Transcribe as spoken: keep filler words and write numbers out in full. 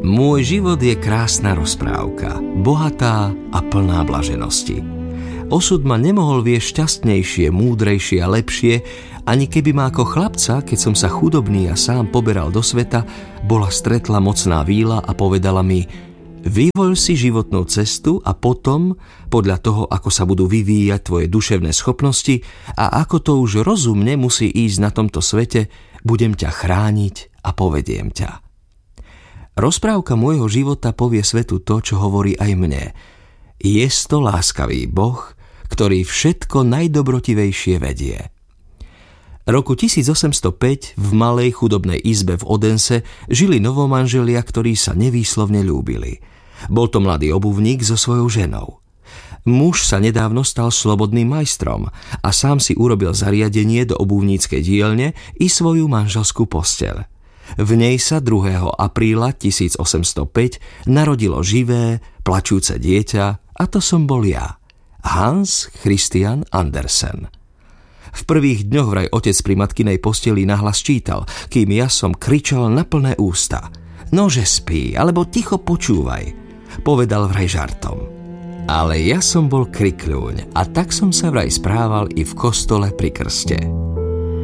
Môj život je krásna rozprávka, bohatá a plná blaženosti. Osud ma nemohol viesť šťastnejšie, múdrejšie a lepšie, ani keby ma ako chlapca, keď som sa chudobný a sám poberal do sveta, bola stretla mocná víla a povedala mi: vyvoľ si životnú cestu a potom, podľa toho, ako sa budú vyvíjať tvoje duševné schopnosti a ako to už rozumne musí ísť na tomto svete, budem ťa chrániť a povediem ťa. Rozprávka môjho života povie svetu to, čo hovorí aj mne. Jesto láskavý Boh, ktorý všetko najdobrotivejšie vedie. Roku tisícosemstopäť v malej chudobnej izbe v Odense žili novomanželia, ktorí sa nevýslovne ľúbili. Bol to mladý obuvník so svojou ženou. Muž sa nedávno stal slobodným majstrom a sám si urobil zariadenie do obuvníckej dielne i svoju manželskú posteľ. V nej sa druhého apríla tisícosemstopäť narodilo živé, plačúce dieťa a to som bol ja, Hans Christian Andersen. V prvých dňoch vraj otec pri matkinej posteli nahlas čítal, kým ja som kričal na plné ústa: nože spí, alebo ticho počúvaj, povedal vraj žartom. Ale ja som bol krikľúň a tak som sa vraj správal i v kostole pri krste.